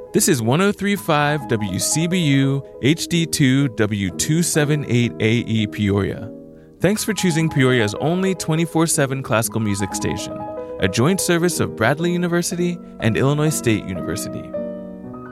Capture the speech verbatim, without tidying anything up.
This is ten thirty-five W C B U H D two W two seventy-eight A E Peoria. Thanks for choosing Peoria's only twenty-four seven classical music station, a joint service of Bradley University and Illinois State University.